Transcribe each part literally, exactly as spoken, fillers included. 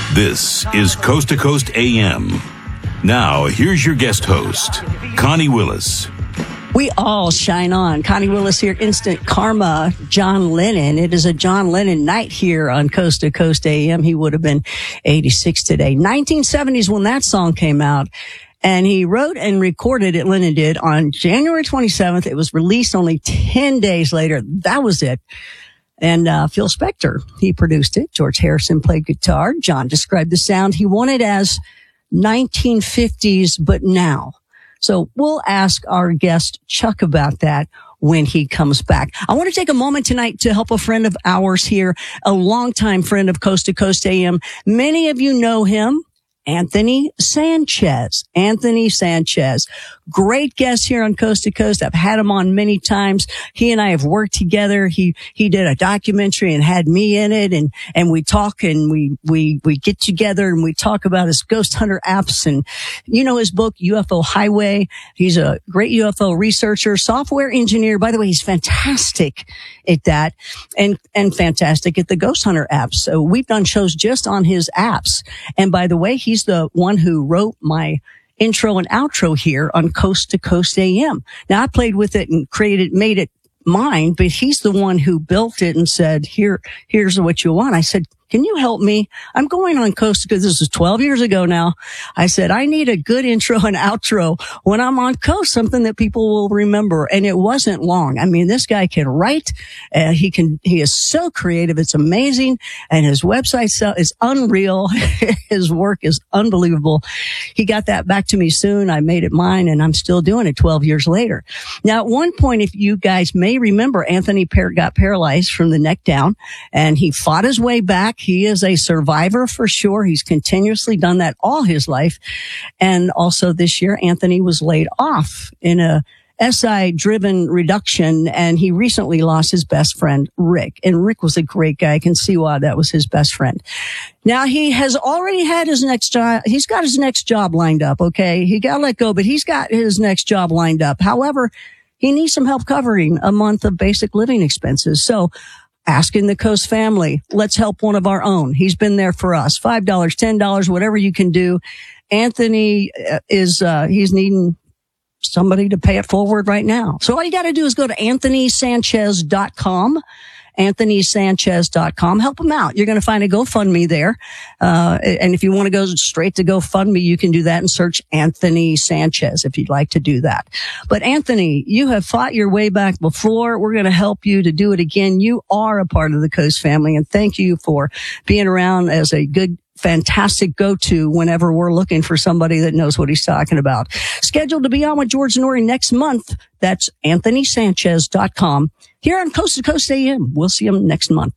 This is Coast to Coast A M. Now, here's your guest host, Connie Willis. We all shine on. Connie Willis here, Instant Karma, John Lennon. It is a John Lennon night here on Coast to Coast A M. He would have been eighty-six today. nineteen seventies when that song came out. And he wrote and recorded it, Lennon did, on January twenty-seventh. It was released only ten days later. That was it. And uh Phil Spector, he produced it. George Harrison played guitar. John described the sound he wanted as nineteen fifties, but now. So we'll ask our guest, Chuck, about that when he comes back. I want to take a moment tonight to help a friend of ours here, a longtime friend of Coast to Coast A M. Many of you know him. Anthony Sanchez. Anthony Sanchez. Great guest here on Coast to Coast. I've had him on many times. He and I have worked together. He, he did a documentary and had me in it. And, and we talk and we, we, we get together and we talk about his ghost hunter apps and, you know, his book, U F O Highway. He's a great U F O researcher, software engineer. By the way, he's fantastic at that and, and fantastic at the ghost hunter apps. So we've done shows just on his apps. And by the way, he's the one who wrote my intro and outro here on Coast to Coast A M. Now I played with it and created, made it mine, but he's the one who built it and said, here, here's what you want. I said, can you help me? I'm going on Coast because this is twelve years ago now. I said, I need a good intro and outro when I'm on Coast, something that people will remember. And it wasn't long. I mean, this guy can write. Uh, he can, he is so creative. It's amazing. And his website is unreal. His work is unbelievable. He got that back to me soon. I made it mine and I'm still doing it twelve years later. Now, at one point, if you guys may remember, Anthony par- got paralyzed from the neck down and he fought his way back. He is a survivor for sure. He's continuously done that all his life. And also this year, Anthony was laid off in a S I-driven reduction, and he recently lost his best friend, Rick. And Rick was a great guy. I can see why that was his best friend. Now, he has already had his next job. He's got his next job lined up, okay? He got let go, but he's got his next job lined up. However, he needs some help covering a month of basic living expenses. So, asking the Coast family, let's help one of our own. He's been there for us. five dollars, ten dollars, whatever you can do. Anthony is, uh, he's needing somebody to pay it forward right now. So all you got to do is go to anthony sanchez dot com. anthony sanchez dot com. Help him out. You're going to find a GoFundMe there. Uh, and if you want to go straight to GoFundMe, you can do that and search Anthony Sanchez if you'd like to do that. But Anthony, you have fought your way back before. We're going to help you to do it again. You are a part of the Coast family, and thank you for being around as a good, fantastic go-to whenever we're looking for somebody that knows what he's talking about. Scheduled to be on with George Noory next month. That's anthony sanchez dot com. Here on Coast to Coast A M. We'll see him next month.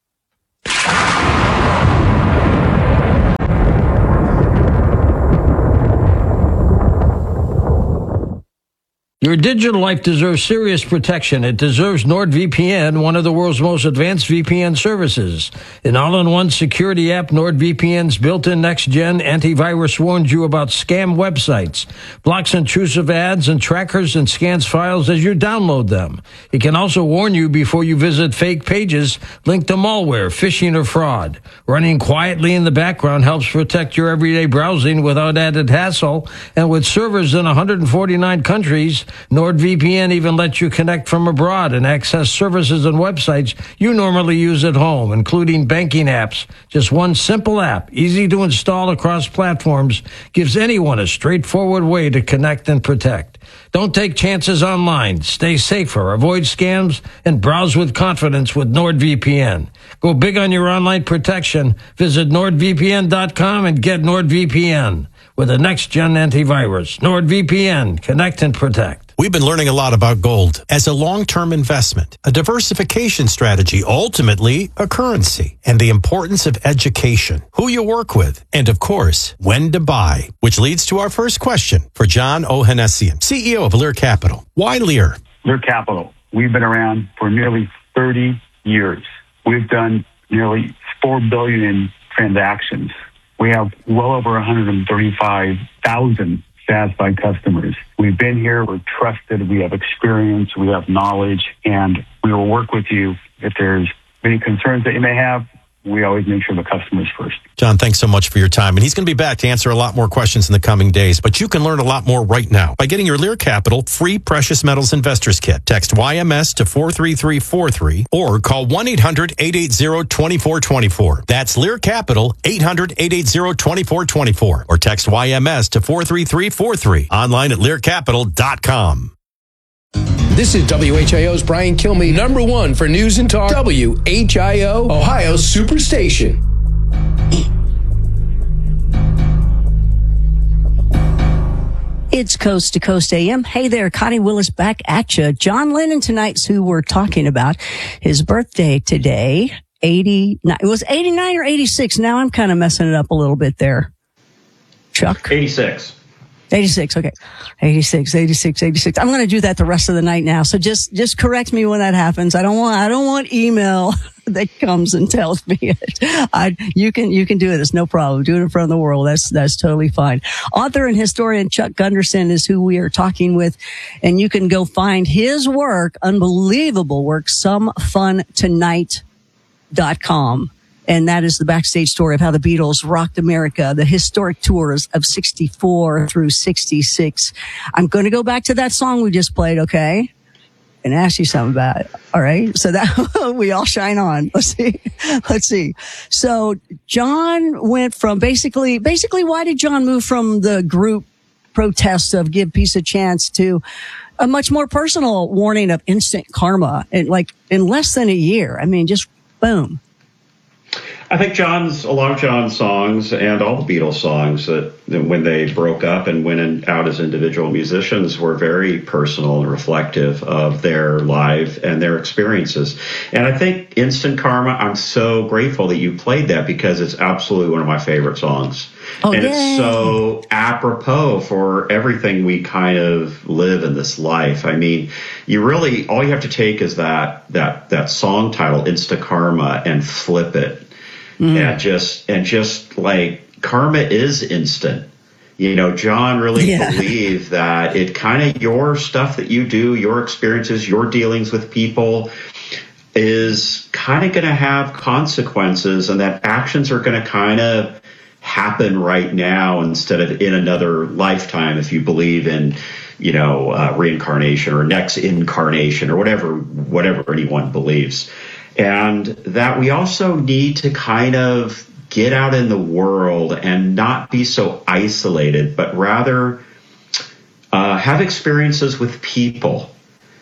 Your digital life deserves serious protection. It deserves NordVPN, one of the world's most advanced V P N services. An all-in-one security app, NordVPN's built-in next-gen antivirus warns you about scam websites, blocks intrusive ads and trackers, and scans files as you download them. It can also warn you before you visit fake pages linked to malware, phishing, or fraud. Running quietly in the background helps protect your everyday browsing without added hassle, and with servers in one hundred forty-nine countries, NordVPN even lets you connect from abroad and access services and websites you normally use at home, including banking apps. Just one simple app, easy to install across platforms, gives anyone a straightforward way to connect and protect. Don't take chances online. Stay safer, avoid scams, and browse with confidence with NordVPN. Go big on your online protection. Visit nord v p n dot com and get NordVPN. With a next-gen antivirus, NordVPN, connect and protect. We've been learning a lot about gold as a long-term investment, a diversification strategy, ultimately a currency, and the importance of education, who you work with, and of course, when to buy, which leads to our first question for John Ohanessian, C E O of Lear Capital. Why Lear? Lear Capital. We've been around for nearly thirty years. We've done nearly four billion dollars in transactions. We have well over one hundred thirty-five thousand satisfied customers. We've been here, we're trusted, we have experience, we have knowledge, and we will work with you if there's any concerns that you may have. we always make sure the customer's first. John, thanks so much for your time. And he's going to be back to answer a lot more questions in the coming days. But you can learn a lot more right now by getting your Lear Capital free Precious Metals Investors Kit. Text Y M S to four three three four three or call one eight hundred eight eight zero two four two four. That's Lear Capital, eight hundred eight eight zero two four two four. Or text Y M S to four three three four three. Online at lear capital dot com. This is W H I O's Brian Kilmeade, number one for news and talk. W H I O, Ohio's Superstation. It's Coast to Coast A M. Hey there, Connie Willis back at you. John Lennon tonight's who we're talking about. His birthday today, eighty-nine. It was eighty-nine or eighty-six. Now I'm kind of messing it up a little bit there. Chuck? eighty-six. eighty-six, okay. eighty-six, eighty-six, eighty-six. I'm going to do that the rest of the night now. So just, just correct me when that happens. I don't want, I don't want email that comes and tells me it. I, you can, you can do it. It's no problem. Do it in front of the world. That's, that's totally fine. Author and historian Chuck Gunderson is who we are talking with. And you can go find his work, unbelievable work, some fun tonight dot com. And that is the backstage story of how the Beatles rocked America, the historic tours of sixty-four through sixty-six. I'm going to go back to that song we just played, okay? And ask you something about it. All right. So that we all shine on. Let's see. Let's see. So John went from basically, basically, why did John move from the group protests of Give Peace a Chance to a much more personal warning of instant karma? And like in less than a year. I mean, just boom. I think John's, a lot of John's songs and all the Beatles songs that, that when they broke up and went in, out as individual musicians were very personal and reflective of their life and their experiences. And I think Instant Karma, I'm so grateful that you played that because it's absolutely one of my favorite songs. Oh, and yay. It's so apropos for everything we kind of live in this life. I mean, you really, all you have to take is that, that, that song title, Instant Karma, and flip it. Mm. And just, and just like karma is instant. You know, John really yeah. believed that it kind of your stuff that you do, your experiences, your dealings with people is kind of going to have consequences, and that actions are going to kind of happen right now instead of in another lifetime, if you believe in, you know, uh, reincarnation or next incarnation or whatever, whatever anyone believes. And that we also need to kind of get out in the world and not be so isolated, but rather uh, have experiences with people.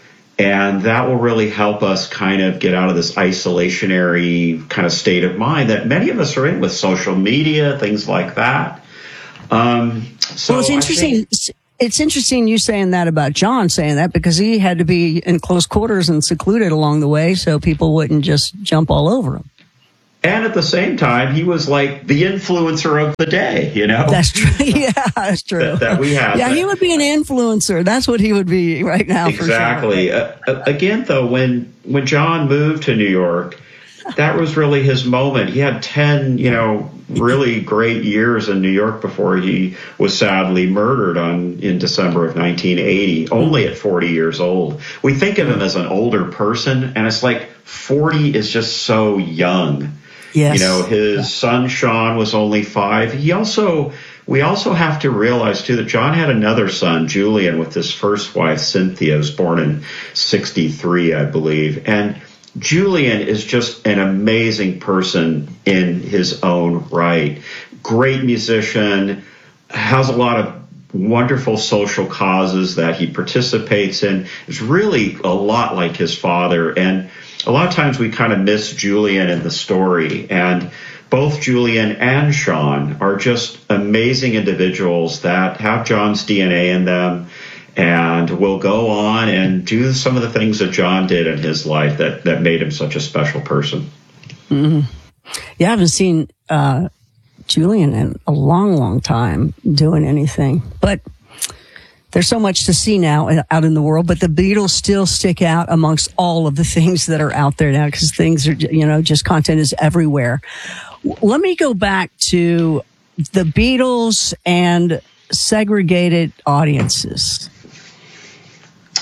And that will really help us kind of get out of this isolationary kind of state of mind that many of us are in with social media, things like that. Um, so well, it's interesting. Think, It's interesting you saying that about John saying that because he had to be in close quarters and secluded along the way so people wouldn't just jump all over him. And at the same time, he was like the influencer of the day, you know? That's true. Yeah, that's true. that, that we have. Yeah, he would be an influencer. That's what he would be right now. Exactly. For sure. uh, again, though, when, when John moved to New York, that was really his moment. He had ten, you know, really great years in New York before he was sadly murdered on in December of nineteen eighty, only at forty years old. We think of him as an older person, and it's like forty is just so young. Yes. You know, his yeah. son Sean was only five. He also, we also have to realize too that John had another son, Julian, with his first wife, Cynthia, who was born in sixty-three, I believe. And Julian is just an amazing person in his own right. Great musician, has a lot of wonderful social causes that he participates in. Is really a lot like his father. And a lot of times we kind of miss Julian in the story. And both Julian and Sean are just amazing individuals that have John's D N A in them and will go on and do some of the things that John did in his life that, that made him such a special person. Mm-hmm. Yeah, I haven't seen uh, Julian in a long, long time doing anything. But there's so much to see now out in the world. But the Beatles still stick out amongst all of the things that are out there now because things are, you know, just content is everywhere. Let me go back to the Beatles and segregated audiences.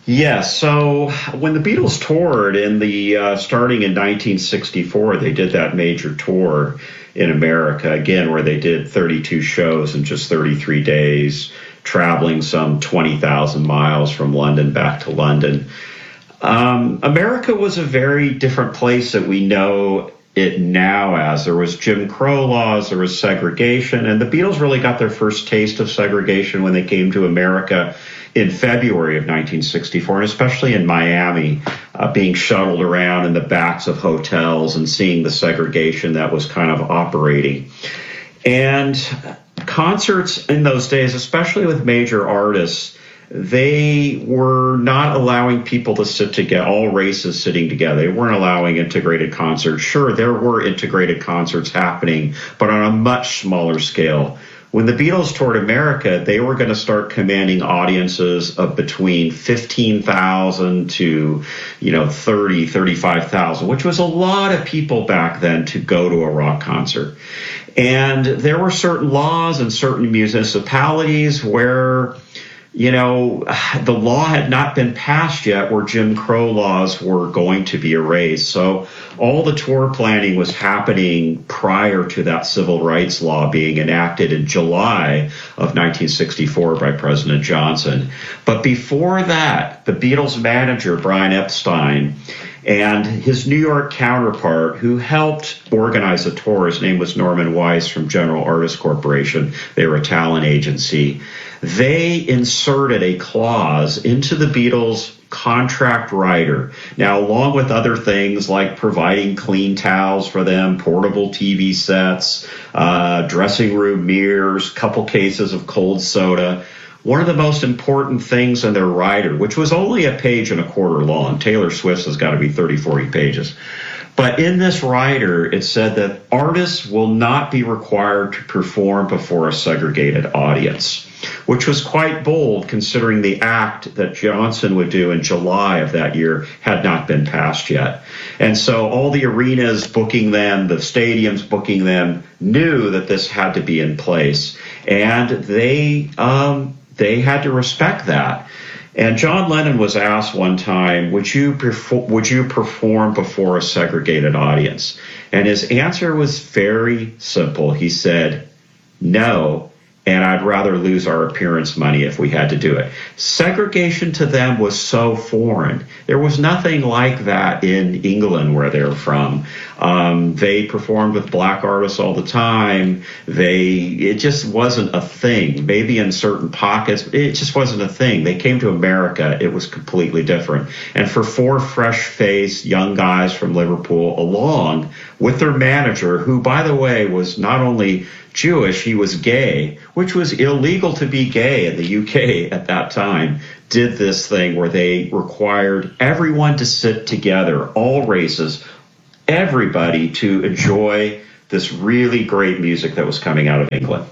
Yes. So when the Beatles toured in the uh, starting in nineteen sixty-four, they did that major tour in America again, where they did thirty-two shows in just thirty-three days, traveling some twenty thousand miles from London back to London. Um, America was a very different place that we know it now as. There was Jim Crow laws, there was segregation, and the Beatles really got their first taste of segregation when they came to America in February of nineteen sixty-four, and especially in Miami, uh, being shuttled around in the backs of hotels and seeing the segregation that was kind of operating. And concerts in those days, especially with major artists, they were not allowing people to sit together, all races sitting together. They weren't allowing integrated concerts. Sure, there were integrated concerts happening, but on a much smaller scale. When the Beatles toured America, they were going to start commanding audiences of between fifteen thousand to, you know, thirty, thirty-five thousand, which was a lot of people back then to go to a rock concert. And there were certain laws in certain municipalities where, you know, the law had not been passed yet where Jim Crow laws were going to be erased. So all the tour planning was happening prior to that civil rights law being enacted in July of nineteen sixty-four by President Johnson. But before that, the Beatles manager, Brian Epstein, and his New York counterpart, who helped organize the tour, his name was Norman Weiss from General Artists Corporation. They were a talent agency. They inserted a clause into the Beatles' contract rider. Now, along with other things like providing clean towels for them, portable T V sets, uh, dressing room mirrors, couple cases of cold soda, one of the most important things in their rider, which was only a page and a quarter long, Taylor Swift's has got to be thirty, forty pages. But in this rider, it said that artists will not be required to perform before a segregated audience, which was quite bold considering the act that Johnson would do in July of that year had not been passed yet. And so all the arenas booking them, the stadiums booking them, knew that this had to be in place. And they um, they had to respect that. And John Lennon was asked one time, would you perform, would you perform before a segregated audience? And his answer was very simple. He said, no, and I'd rather lose our appearance money if we had to do it. Segregation to them was so foreign. There was nothing like that in England where they're from. Um, they performed with black artists all the time. They, it just wasn't a thing. Maybe in certain pockets, it just wasn't a thing. They came to America, it was completely different. And for four fresh-faced young guys from Liverpool, along with their manager, who, by the way, was not only Jewish, he was gay, which was illegal to be gay in the U K at that time, did this thing where they required everyone to sit together, all races, everybody to enjoy this really great music that was coming out of England.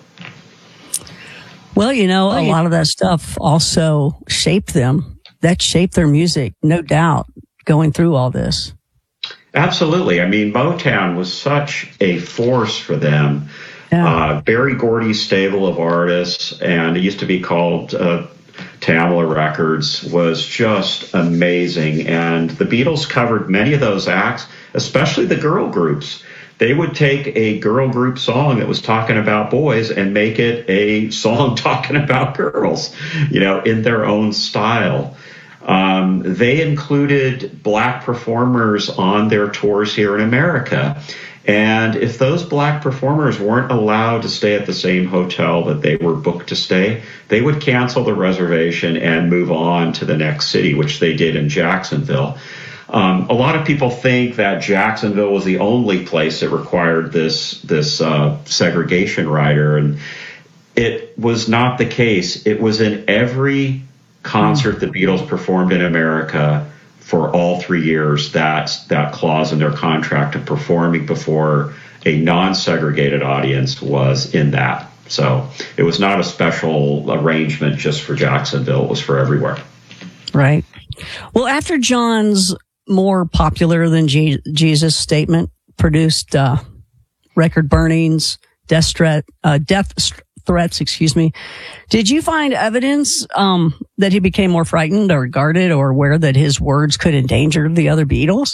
Well, you know, a lot of that stuff also shaped them. That shaped their music, no doubt, going through all this. Absolutely. I mean, Motown was such a force for them. Yeah. Uh, Barry Gordy's stable of artists, and it used to be called uh, Tamla Records, was just amazing. And the Beatles covered many of those acts, especially the girl groups. They would take a girl group song that was talking about boys and make it a song talking about girls, you know, in their own style. Um, they included black performers on their tours here in America. And if those black performers weren't allowed to stay at the same hotel that they were booked to stay, they would cancel the reservation and move on to the next city, which they did in Jacksonville. Um, a lot of people think that Jacksonville was the only place that required this this uh, segregation rider, and it was not the case. It was in every concert the Beatles performed in America for all three years, that that clause in their contract of performing before a non-segregated audience was in that. So it was not a special arrangement just for Jacksonville. It was for everywhere. Right. Well, after John's more popular than Je- Jesus statement produced uh, record burnings, death threat, uh, death threats, excuse me. Did you find evidence um, that he became more frightened or guarded or aware that his words could endanger the other Beatles?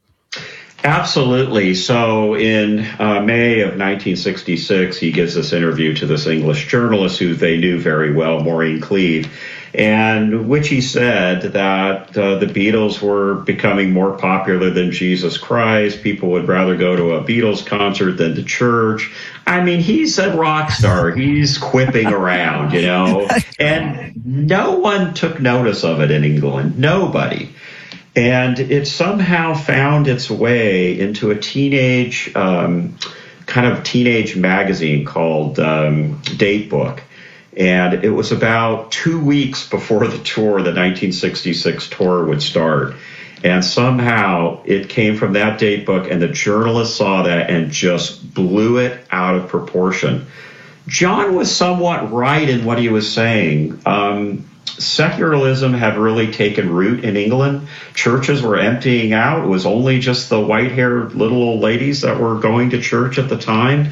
Absolutely. So in uh, May of nineteen sixty-six, he gives this interview to this English journalist who they knew very well, Maureen Cleave, and which he said that uh, the Beatles were becoming more popular than Jesus Christ. People would rather go to a Beatles concert than to church. I mean, he's a rock star. He's quipping around, you know, and no one took notice of it in England. Nobody. And it somehow found its way into a teenage, um, kind of teenage magazine called um, Date Book. And it was about two weeks before the tour, the nineteen sixty-six tour would start. And somehow it came from that date book, and the journalist saw that and just blew it out of proportion. John was somewhat right in what he was saying. Um, secularism had really taken root in England. Churches were emptying out. It was only just the white-haired little old ladies that were going to church at the time.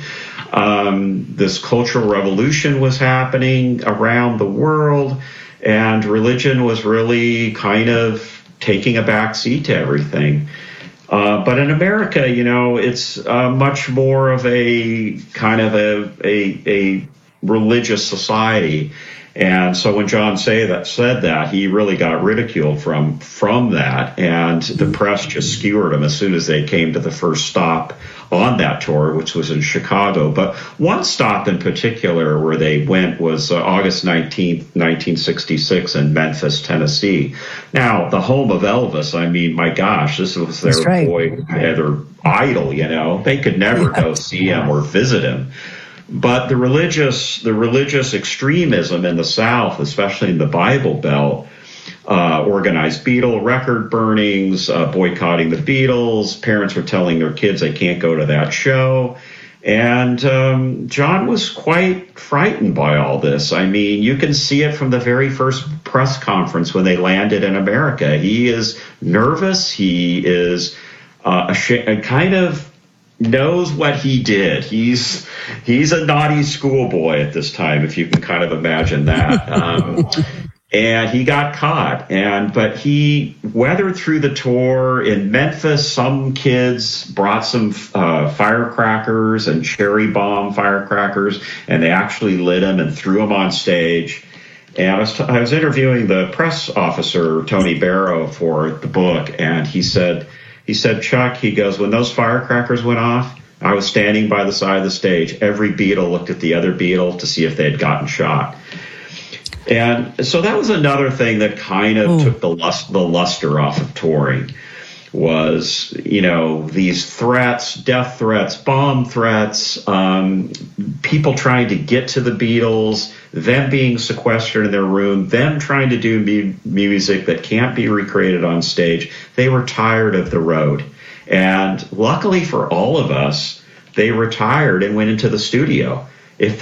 Um, this cultural revolution was happening around the world, and religion was really kind of taking a back seat to everything. Uh, but in America, you know, it's uh, much more of a kind of a, a, a religious society. And so when John say that, said that, he really got ridiculed from from that. And the press just skewered him as soon as they came to the first stop on that tour, which was in Chicago. But one stop in particular where they went was uh, August nineteenth, nineteen sixty-six in Memphis, Tennessee. Now, the home of Elvis, I mean, my gosh, this was their right. boy, their idol, you know. They could never go see him or visit him. But the religious, the religious extremism in the South, especially in the Bible Belt, uh, organized Beatle record burnings, uh, boycotting the Beatles. Parents were telling their kids they can't go to that show. And um, John was quite frightened by all this. I mean, you can see it from the very first press conference when they landed in America. He is nervous. He is uh, a kind of knows what he did. He's he's a naughty schoolboy at this time, if you can kind of imagine that. Um, and he got caught. And but he weathered through the tour in Memphis. Some kids brought some uh, firecrackers and cherry bomb firecrackers, and they actually lit them and threw them on stage. And I was, t- I was interviewing the press officer, Tony Barrow, for the book, and he said. He said, Chuck, he goes, when those firecrackers went off, I was standing by the side of the stage. Every Beatle looked at the other Beatle to see if they had gotten shot. And so that was another thing that kind of Ooh. took the lust, the luster off of touring was, you know, these threats, death threats, bomb threats, um, people trying to get to the Beatles, them being sequestered in their room, them trying to do mu- music that can't be recreated on stage. They were tired of the road. And luckily for all of us, they retired and went into the studio.